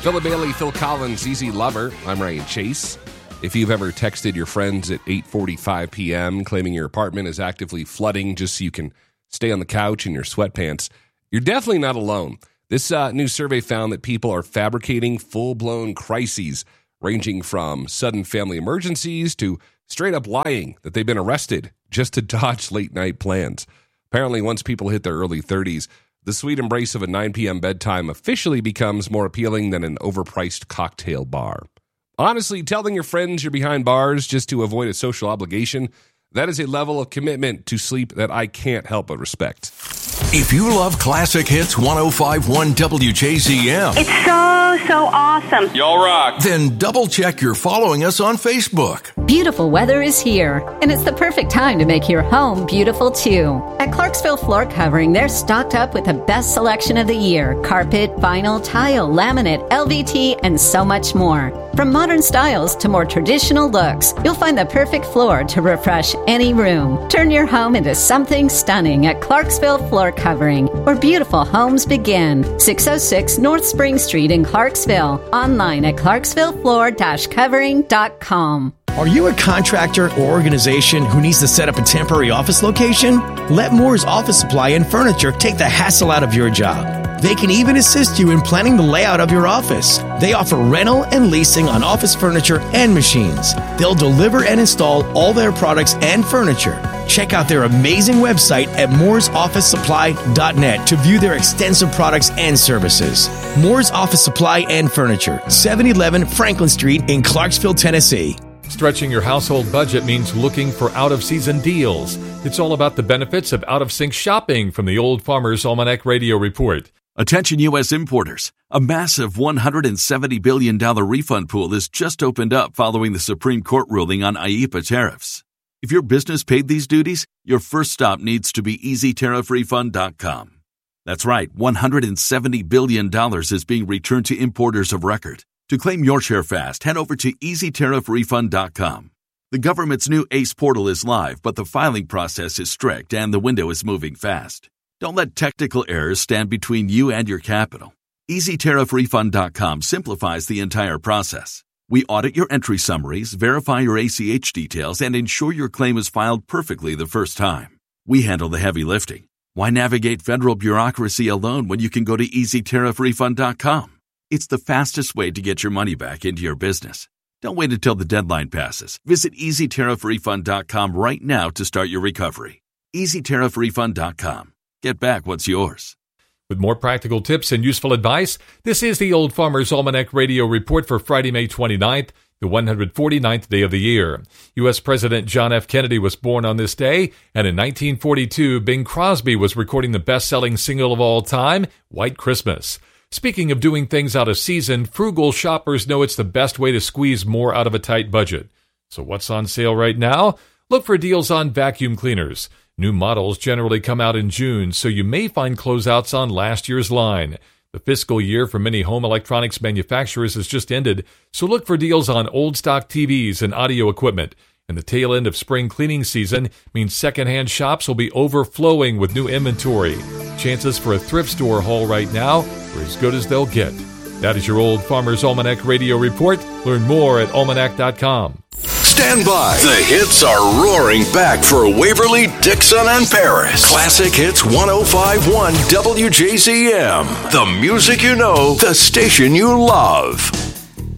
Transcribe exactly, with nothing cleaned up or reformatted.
Philip Bailey, Phil Collins, Easy Lover. I'm Ryan Chase. If you've ever texted your friends at eight forty-five p.m. claiming your apartment is actively flooding just so you can stay on the couch in your sweatpants, you're definitely not alone. This uh, new survey found that people are fabricating full-blown crises, ranging from sudden family emergencies to straight-up lying that they've been arrested just to dodge late-night plans. Apparently, once people hit their early thirties, the sweet embrace of a nine p.m. bedtime officially becomes more appealing than an overpriced cocktail bar. Honestly, telling your friends you're behind bars just to avoid a social obligation, that is a level of commitment to sleep that I can't help but respect. If you love Classic Hits ten fifty-one W J Z M, it's so, so awesome. Y'all rock. Then double check you're following us on Facebook. Beautiful weather is here, and it's the perfect time to make your home beautiful too. At Clarksville Floor Covering, they're stocked up with the best selection of the year: carpet, vinyl, tile, laminate, L V T, and so much more. From modern styles to more traditional looks, you'll find the perfect floor to refresh any room. Turn your home into something stunning at Clarksville Floor Covering, where beautiful homes begin. six oh six North Spring Street in Clarksville. Online at clarksville floor dash covering dot com. Are you a contractor or organization who needs to set up a temporary office location? Let Moore's Office Supply and Furniture take the hassle out of your job. They can even assist you in planning the layout of your office. They offer rental and leasing on office furniture and machines. They'll deliver and install all their products and furniture. Check out their amazing website at moores office supply dot net to view their extensive products and services. Moore's Office Supply and Furniture, seven eleven Franklin Street in Clarksville, Tennessee. Stretching your household budget means looking for out-of-season deals. It's all about the benefits of out-of-sync shopping from the Old Farmer's Almanac Radio Report. Attention U S importers. A massive one hundred seventy billion dollars refund pool has just opened up following the Supreme Court ruling on I E P A tariffs. If your business paid these duties, your first stop needs to be easy tariff refund dot com. That's right, one hundred seventy billion dollars is being returned to importers of record. To claim your share fast, head over to easy tariff refund dot com. The government's new ACE portal is live, but the filing process is strict and the window is moving fast. Don't let technical errors stand between you and your capital. easy tariff refund dot com simplifies the entire process. We audit your entry summaries, verify your A C H details, and ensure your claim is filed perfectly the first time. We handle the heavy lifting. Why navigate federal bureaucracy alone when you can go to easy tariff refund dot com? It's the fastest way to get your money back into your business. Don't wait until the deadline passes. Visit easy tariff refund dot com right now to start your recovery. easy tariff refund dot com. Get back what's yours. With more practical tips and useful advice, this is the Old Farmer's Almanac Radio Report for Friday, May twenty-ninth, the one hundred forty-ninth day of the year. U S President John F. Kennedy was born on this day, and in nineteen forty-two, Bing Crosby was recording the best-selling single of all time, White Christmas. Speaking of doing things out of season, frugal shoppers know it's the best way to squeeze more out of a tight budget. So what's on sale right now? Look for deals on vacuum cleaners. New models generally come out in June, so you may find closeouts on last year's line. The fiscal year for many home electronics manufacturers has just ended, so look for deals on old stock T Vs and audio equipment. And the tail end of spring cleaning season means secondhand shops will be overflowing with new inventory. Chances for a thrift store haul right now are as good as they'll get. That is your Old Farmer's Almanac Radio Report. Learn more at almanac dot com. Stand by. The hits are roaring back for Waverly, Dixon, and Paris. Classic Hits ten fifty-one W J Z M. The music you know, the station you love.